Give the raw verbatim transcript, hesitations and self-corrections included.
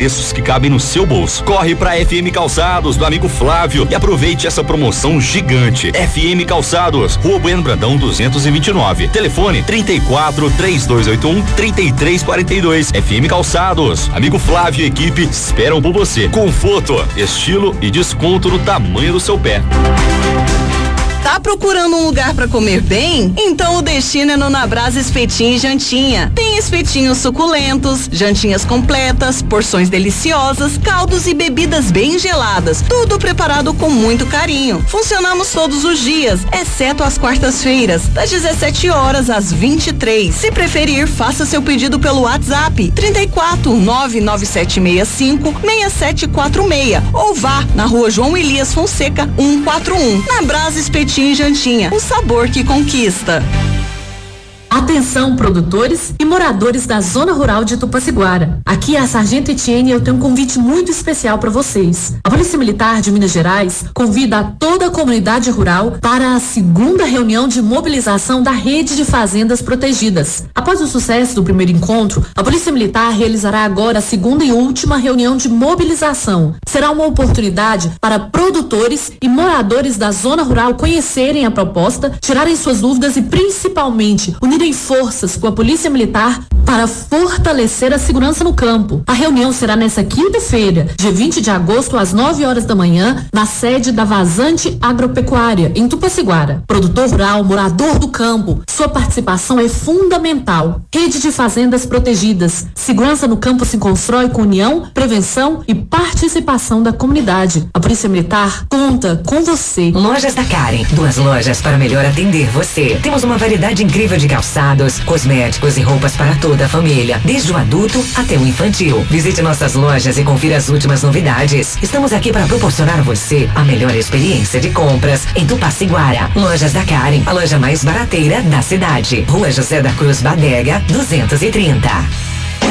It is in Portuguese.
preços que cabem no seu bolso. Corre pra F M Calçados, do amigo Flávio, e aproveite essa promoção gigante. F M Calçados, Rua Bueno Brandão duzentos e vinte e nove. Telefone trinta e quatro, três dois oito um, trinta e três quarenta e dois. F M Calçados, amigo Flávio e equipe esperam por você. Conforto, estilo e desconto no tamanho do seu pé. Tá procurando um lugar para comer bem? Então o destino é no Nabrasa Espetinho e Jantinha. Tem espetinhos suculentos, jantinhas completas, porções deliciosas, caldos e bebidas bem geladas. Tudo preparado com muito carinho. Funcionamos todos os dias, exceto às quartas-feiras, das dezessete horas às vinte e três. Se preferir, faça seu pedido pelo WhatsApp trinta e quatro, nove nove sete seis cinco, seis sete quatro seis ou vá na Rua João Elias Fonseca cento e quarenta e um. Nabrasa Espetinho e Jantinha, o sabor que conquista. Atenção, produtores e moradores da zona rural de Tupaciguara. Aqui é a Sargento Etienne e eu tenho um convite muito especial para vocês. A Polícia Militar de Minas Gerais convida a toda a comunidade rural para a segunda reunião de mobilização da Rede de Fazendas Protegidas. Após o sucesso do primeiro encontro, a Polícia Militar realizará agora a segunda e última reunião de mobilização. Será uma oportunidade para produtores e moradores da zona rural conhecerem a proposta, tirarem suas dúvidas e principalmente unirem forças com a Polícia Militar para fortalecer a segurança no campo. A reunião será nesta quinta-feira, dia vinte de agosto, às nove horas da manhã, na sede da Vazante Agropecuária, em Tupaciguara. Produtor rural, morador do campo, sua participação é fundamental. Rede de Fazendas Protegidas. Segurança no campo se constrói com união, prevenção e participação da comunidade. A Polícia Militar conta com você. Lojas da Karen. Duas lojas para melhor atender você. Temos uma variedade incrível de calçados, cosméticos e roupas para toda a família, desde o adulto até o infantil. Visite nossas lojas e confira as últimas novidades. Estamos aqui para proporcionar a você a melhor experiência de compras em Tupaciguara. Lojas da Karen, a loja mais barateira da cidade. Rua José da Cruz Badega, duzentos e trinta.